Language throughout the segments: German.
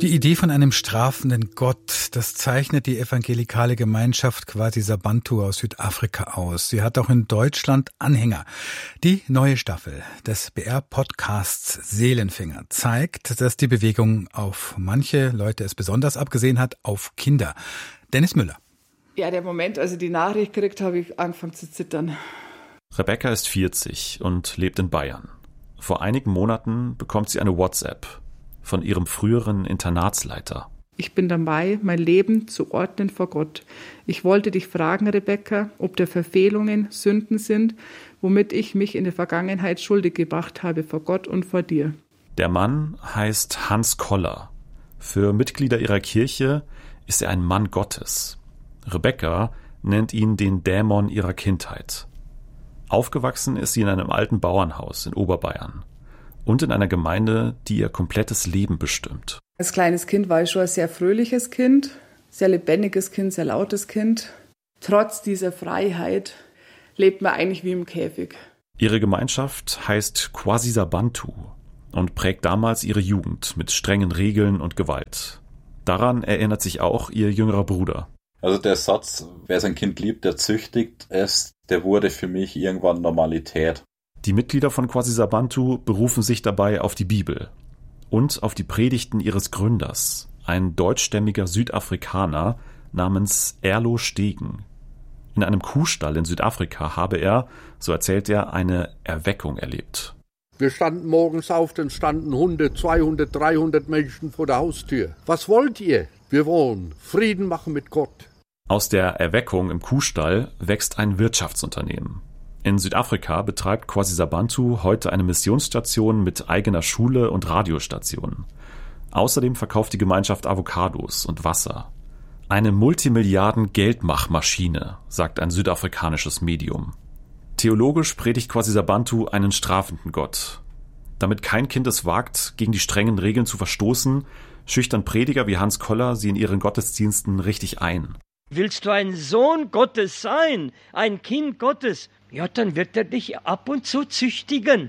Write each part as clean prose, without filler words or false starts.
Die Idee von einem strafenden Gott, das zeichnet die evangelikale Gemeinschaft Kwasisabantu aus Südafrika aus. Sie hat auch in Deutschland Anhänger. Die neue Staffel des BR-Podcasts Seelenfänger zeigt, dass die Bewegung auf manche Leute es besonders abgesehen hat, auf Kinder. Dennis Müller. Ja, der Moment, als ich die Nachricht gekriegt habe, ich angefangen zu zittern. Rebecca ist 40 und lebt in Bayern. Vor einigen Monaten bekommt sie eine WhatsApp von ihrem früheren Internatsleiter. Ich bin dabei, mein Leben zu ordnen vor Gott. Ich wollte dich fragen, Rebecca, ob da Verfehlungen Sünden sind, womit ich mich in der Vergangenheit schuldig gemacht habe vor Gott und vor dir. Der Mann heißt Hans Koller. Für Mitglieder ihrer Kirche ist er ein Mann Gottes. Rebecca nennt ihn den Dämon ihrer Kindheit. Aufgewachsen ist sie in einem alten Bauernhaus in Oberbayern und in einer Gemeinde, die ihr komplettes Leben bestimmt. Als kleines Kind war ich schon ein sehr fröhliches Kind, sehr lebendiges Kind, sehr lautes Kind. Trotz dieser Freiheit lebt man eigentlich wie im Käfig. Ihre Gemeinschaft heißt Kwasisabantu und prägt damals ihre Jugend mit strengen Regeln und Gewalt. Daran erinnert sich auch ihr jüngerer Bruder. Also der Satz, wer sein Kind liebt, der züchtigt es, der wurde für mich irgendwann Normalität. Die Mitglieder von Kwasisabantu berufen sich dabei auf die Bibel und auf die Predigten ihres Gründers, ein deutschstämmiger Südafrikaner namens Erlo Stegen. In einem Kuhstall in Südafrika habe er, so erzählt er, eine Erweckung erlebt. Wir standen morgens auf, dann standen 100, 200, 300 Menschen vor der Haustür. Was wollt ihr? Wir wollen Frieden machen mit Gott. Aus der Erweckung im Kuhstall wächst ein Wirtschaftsunternehmen. In Südafrika betreibt Kwasisabantu heute eine Missionsstation mit eigener Schule und Radiostation. Außerdem verkauft die Gemeinschaft Avocados und Wasser. Eine Multimilliarden-Geldmachmaschine, sagt ein südafrikanisches Medium. Theologisch predigt Kwasisabantu einen strafenden Gott. Damit kein Kind es wagt, gegen die strengen Regeln zu verstoßen, schüchtern Prediger wie Hans Koller sie in ihren Gottesdiensten richtig ein. Willst du ein Sohn Gottes sein, ein Kind Gottes? Ja, dann wird er dich ab und zu züchtigen.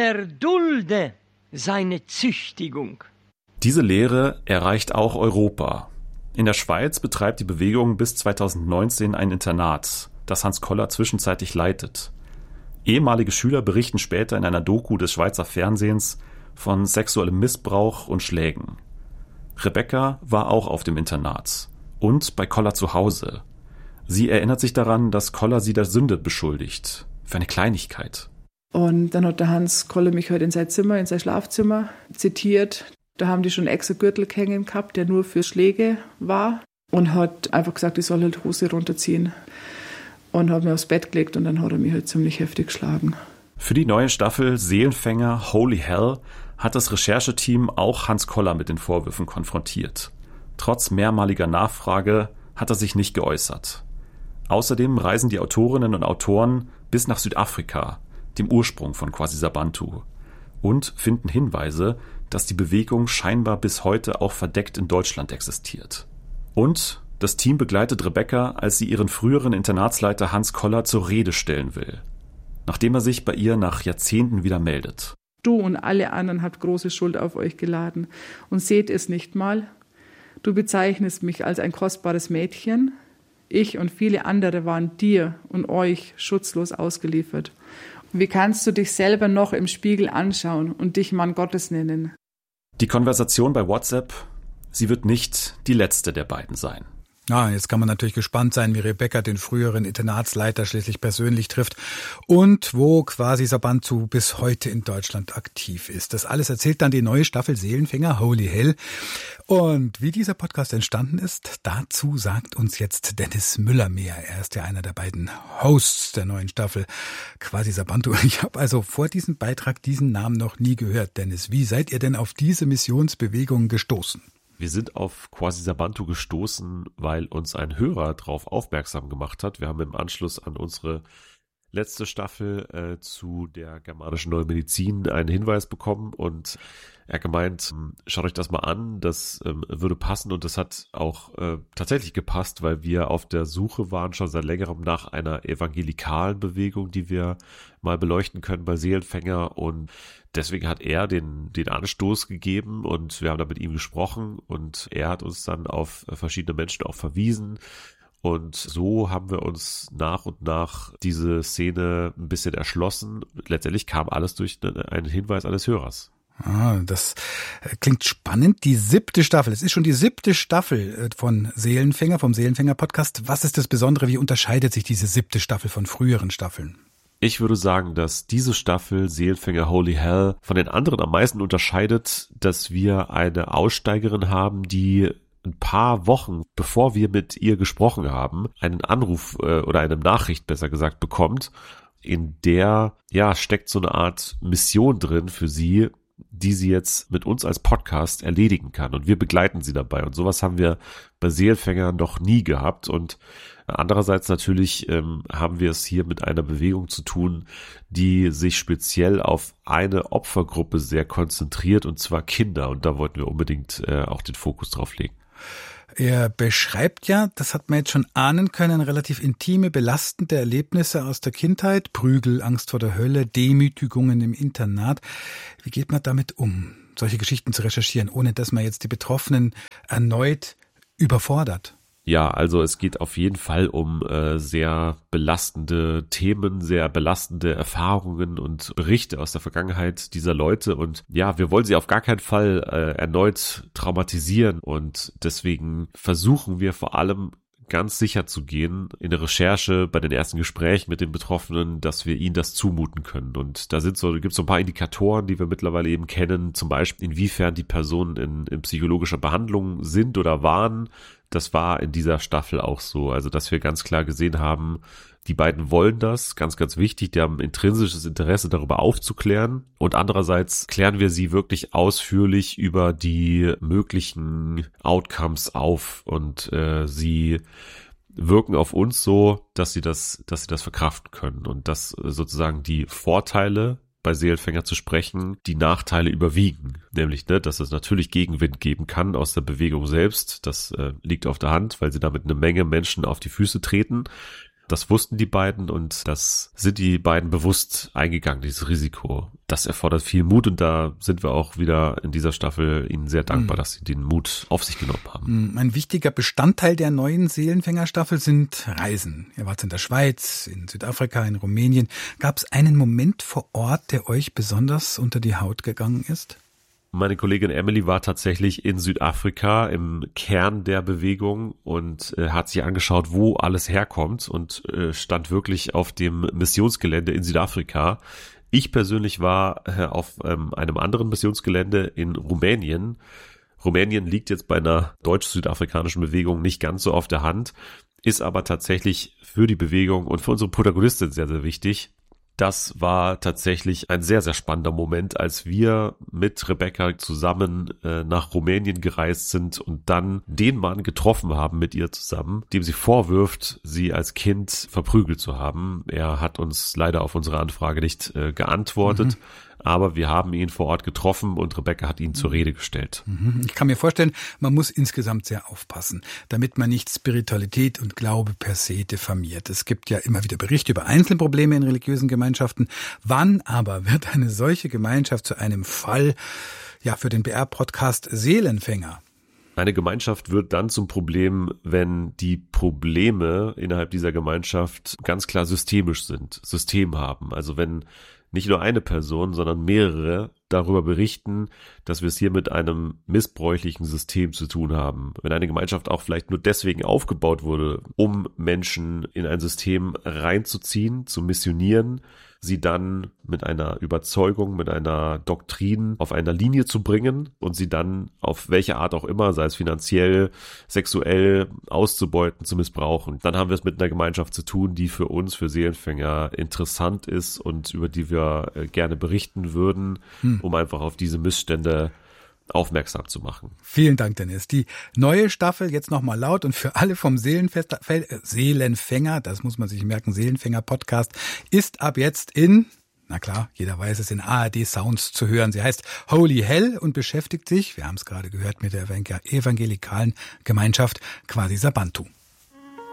Erdulde seine Züchtigung. Diese Lehre erreicht auch Europa. In der Schweiz betreibt die Bewegung bis 2019 ein Internat, das Hans Koller zwischenzeitlich leitet. Ehemalige Schüler berichten später in einer Doku des Schweizer Fernsehens von sexuellem Missbrauch und Schlägen. Rebecca war auch auf dem Internat und bei Koller zu Hause. Sie erinnert sich daran, dass Koller sie der Sünde beschuldigt. Für eine Kleinigkeit. Und dann hat der Hans Koller mich heute in sein Zimmer, in sein Schlafzimmer zitiert. Da haben die schon einen extra Gürtel hängen gehabt, der nur für Schläge war. Und hat einfach gesagt, ich soll halt Hose runterziehen. Und hat mir aufs Bett gelegt und dann hat er mich halt ziemlich heftig geschlagen. Für die neue Staffel Seelenfänger Holy Hell hat das Rechercheteam auch Hans Koller mit den Vorwürfen konfrontiert. Trotz mehrmaliger Nachfrage hat er sich nicht geäußert. Außerdem reisen die Autorinnen und Autoren bis nach Südafrika, dem Ursprung von Kwasisabantu, und finden Hinweise, dass die Bewegung scheinbar bis heute auch verdeckt in Deutschland existiert. Und das Team begleitet Rebecca, als sie ihren früheren Internatsleiter Hans Koller zur Rede stellen will, nachdem er sich bei ihr nach Jahrzehnten wieder meldet. Du und alle anderen habt große Schuld auf euch geladen und seht es nicht mal. Du bezeichnest mich als ein kostbares Mädchen. Ich und viele andere waren dir und euch schutzlos ausgeliefert. Und wie kannst du dich selber noch im Spiegel anschauen und dich Mann Gottes nennen? Die Konversation bei WhatsApp, sie wird nicht die letzte der beiden sein. Ja, jetzt kann man natürlich gespannt sein, wie Rebecca den früheren Internatsleiter schließlich persönlich trifft und wo Kwasisabantu bis heute in Deutschland aktiv ist. Das alles erzählt dann die neue Staffel Seelenfänger Holy Hell. Und wie dieser Podcast entstanden ist, dazu sagt uns jetzt Dennis Müller mehr. Er ist ja einer der beiden Hosts der neuen Staffel Kwasisabantu. Ich habe also vor diesem Beitrag diesen Namen noch nie gehört. Dennis, wie seid ihr denn auf diese Missionsbewegung gestoßen? Wir sind auf Kwasisabantu gestoßen, weil uns ein Hörer darauf aufmerksam gemacht hat. Wir haben im Anschluss an unsere letzte Staffel zu der germanischen Neuen Medizin einen Hinweis bekommen und er hat gemeint, schaut euch das mal an, das würde passen und das hat auch tatsächlich gepasst, weil wir auf der Suche waren schon seit längerem nach einer evangelikalen Bewegung, die wir mal beleuchten können bei Seelenfänger und deswegen hat er den Anstoß gegeben und wir haben da mit ihm gesprochen und er hat uns dann auf verschiedene Menschen auch verwiesen. Und so haben wir uns nach und nach diese Szene ein bisschen erschlossen. Letztendlich kam alles durch einen Hinweis eines Hörers. Das klingt spannend. Die 7. Staffel. Es ist schon die 7. Staffel von Seelenfänger, vom Seelenfänger-Podcast. Was ist das Besondere? Wie unterscheidet sich diese 7. Staffel von früheren Staffeln? Ich würde sagen, dass diese Staffel Seelenfänger Holy Hell von den anderen am meisten unterscheidet, dass wir eine Aussteigerin haben, die ein paar Wochen, bevor wir mit ihr gesprochen haben, einen Anruf oder eine Nachricht, besser gesagt, bekommt, in der steckt so eine Art Mission drin für sie, die sie jetzt mit uns als Podcast erledigen kann. Und wir begleiten sie dabei. Und sowas haben wir bei Seelenfänger noch nie gehabt. Und andererseits natürlich haben wir es hier mit einer Bewegung zu tun, die sich speziell auf eine Opfergruppe sehr konzentriert, und zwar Kinder. Und da wollten wir unbedingt auch den Fokus drauf legen. Er beschreibt ja, das hat man jetzt schon ahnen können, relativ intime, belastende Erlebnisse aus der Kindheit, Prügel, Angst vor der Hölle, Demütigungen im Internat. Wie geht man damit um, solche Geschichten zu recherchieren, ohne dass man jetzt die Betroffenen erneut überfordert? Ja, also es geht auf jeden Fall um sehr belastende Themen, sehr belastende Erfahrungen und Berichte aus der Vergangenheit dieser Leute. Und ja, wir wollen sie auf gar keinen Fall erneut traumatisieren. Und deswegen versuchen wir vor allem ganz sicher zu gehen in der Recherche, bei den ersten Gesprächen mit den Betroffenen, dass wir ihnen das zumuten können. Und da gibt es so ein paar Indikatoren, die wir mittlerweile eben kennen, zum Beispiel inwiefern die Personen in psychologischer Behandlung sind oder waren. Das war in dieser Staffel auch so, also dass wir ganz klar gesehen haben, die beiden wollen das, ganz, ganz wichtig, die haben intrinsisches Interesse darüber aufzuklären und andererseits klären wir sie wirklich ausführlich über die möglichen Outcomes auf und sie wirken auf uns so, dass sie das verkraften können und dass sozusagen die Vorteile bei Seelenfänger zu sprechen, die Nachteile überwiegen. Nämlich, dass es natürlich Gegenwind geben kann aus der Bewegung selbst. Das liegt auf der Hand, weil sie damit eine Menge Menschen auf die Füße treten. Das wussten die beiden und das sind die beiden bewusst eingegangen, dieses Risiko. Das erfordert viel Mut und da sind wir auch wieder in dieser Staffel ihnen sehr dankbar, dass sie den Mut auf sich genommen haben. Ein wichtiger Bestandteil der neuen Seelenfänger-Staffel sind Reisen. Ihr wart in der Schweiz, in Südafrika, in Rumänien. Gab es einen Moment vor Ort, der euch besonders unter die Haut gegangen ist? Meine Kollegin Emily war tatsächlich in Südafrika im Kern der Bewegung und hat sich angeschaut, wo alles herkommt und stand wirklich auf dem Missionsgelände in Südafrika. Ich persönlich war auf einem anderen Missionsgelände in Rumänien. Rumänien liegt jetzt bei einer deutsch-südafrikanischen Bewegung nicht ganz so auf der Hand, ist aber tatsächlich für die Bewegung und für unsere Protagonistin sehr, sehr wichtig. Das war tatsächlich ein sehr, sehr spannender Moment, als wir mit Rebecca zusammen nach Rumänien gereist sind und dann den Mann getroffen haben mit ihr zusammen, dem sie vorwirft, sie als Kind verprügelt zu haben. Er hat uns leider auf unsere Anfrage nicht geantwortet. Aber wir haben ihn vor Ort getroffen und Rebecca hat ihn zur Rede gestellt. Ich kann mir vorstellen, man muss insgesamt sehr aufpassen, damit man nicht Spiritualität und Glaube per se diffamiert. Es gibt ja immer wieder Berichte über Einzelprobleme in religiösen Gemeinschaften. Wann aber wird eine solche Gemeinschaft zu einem Fall, für den BR-Podcast Seelenfänger? Eine Gemeinschaft wird dann zum Problem, wenn die Probleme innerhalb dieser Gemeinschaft ganz klar systemisch sind, System haben. Also wenn nicht nur eine Person, sondern mehrere darüber berichten, dass wir es hier mit einem missbräuchlichen System zu tun haben. Wenn eine Gemeinschaft auch vielleicht nur deswegen aufgebaut wurde, um Menschen in ein System reinzuziehen, zu missionieren, sie dann mit einer Überzeugung, mit einer Doktrin auf einer Linie zu bringen und sie dann auf welche Art auch immer, sei es finanziell, sexuell auszubeuten, zu missbrauchen. Dann haben wir es mit einer Gemeinschaft zu tun, die für uns, für Seelenfänger interessant ist und über die wir gerne berichten würden, um einfach auf diese Missstände aufmerksam zu machen. Vielen Dank, Dennis. Die neue Staffel jetzt nochmal laut und für alle vom Seelenfänger, das muss man sich merken, Seelenfänger-Podcast, ist ab jetzt na klar, jeder weiß es, in ARD Sounds zu hören. Sie heißt Holy Hell und beschäftigt sich, wir haben es gerade gehört, mit der evangelikalen Gemeinschaft Quasi Sabantu.